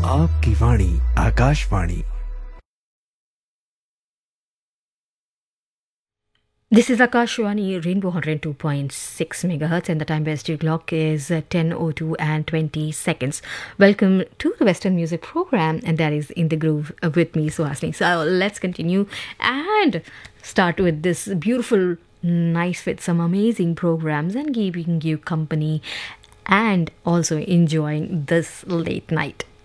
आपकी वाणी Akashvani. This is Akashwani Rainbow 102.6 megahertz and the time best clock is 10:02 and 20 seconds. Welcome to the Western Music Program, and that is In the Groove with me, Suhasini. So let's continue and start with this beautiful night with some amazing programs and keeping you company and also enjoying this late night.